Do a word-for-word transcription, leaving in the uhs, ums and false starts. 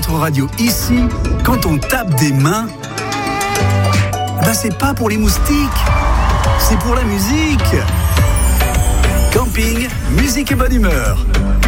votre radio ici, quand on tape des mains, ben c'est pas pour les moustiques, c'est pour la musique. Camping, musique et bonne humeur.